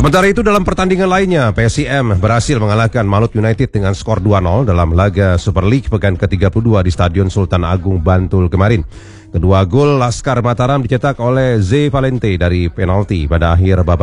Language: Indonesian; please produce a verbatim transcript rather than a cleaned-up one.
Sementara itu dalam pertandingan lainnya, P S I M berhasil mengalahkan Malut United dengan skor dua nol dalam laga Super League pekan ke tiga puluh dua di Stadion Sultan Agung Bantul kemarin. Kedua gol Laskar Mataram dicetak oleh Z Valente dari penalti pada akhir babak